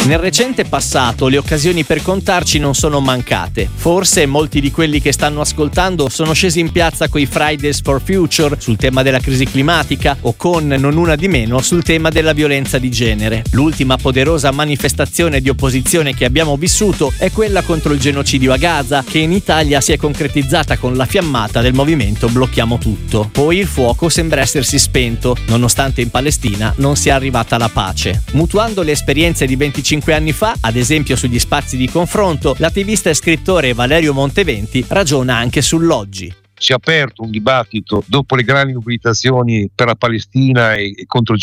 Nel recente passato le occasioni per contarci non sono mancate. Forse molti di quelli che stanno ascoltando sono scesi in piazza coi Fridays for Future sul tema della crisi climatica o con, non una di meno, sul tema della violenza di genere. L'ultima poderosa manifestazione di opposizione che abbiamo vissuto è quella contro il genocidio a Gaza, che in Italia si è concretizzata con la fiammata del movimento Blocchiamo Tutto. Poi il fuoco sembra essersi spento, nonostante in Palestina non sia arrivata la pace. Mutuando le esperienze di 25 anni fa, ad esempio sugli spazi di confronto, l'attivista e scrittore Valerio Monteventi ragiona anche sull'oggi. Si è aperto un dibattito dopo le grandi mobilitazioni per la Palestina e contro il